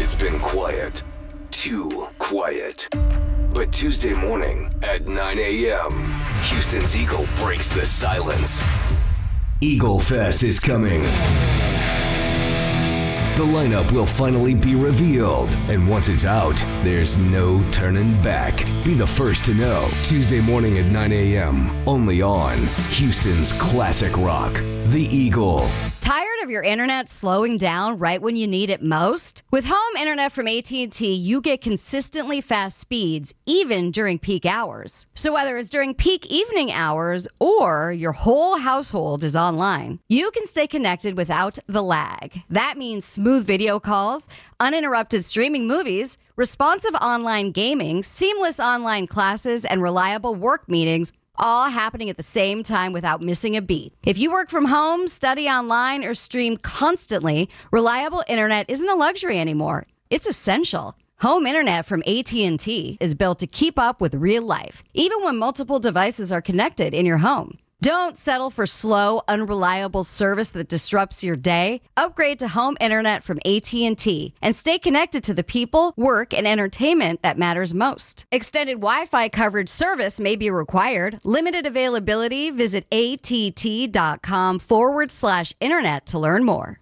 It's been quiet. Too quiet. But Tuesday morning at 9 a.m., Houston's Eagle breaks the silence. Eagle Fest is coming. The lineup will finally be revealed, and once it's out, there's no turning back. Be the first to know. Tuesday morning at 9 a.m., only on Houston's classic rock, The Eagle. Tired of your internet slowing down right when you need it most? With home internet from AT&T, you get consistently fast speeds, even during peak hours. So whether it's during peak evening hours or your whole household is online, you can stay connected without the lag. That means smooth video calls, uninterrupted streaming movies, responsive online gaming, seamless online classes, and reliable work meetings, all happening at the same time without missing a beat. If you work from home, study online, or stream constantly, reliable internet isn't a luxury anymore. It's essential. Home internet from AT&T is built to keep up with real life, even when multiple devices are connected in your home. Don't settle for slow, unreliable service that disrupts your day. Upgrade to home internet from AT&T and stay connected to the people, work, and entertainment that matters most. Extended Wi-Fi coverage service may be required. Limited availability. Visit att.com/internet to learn more.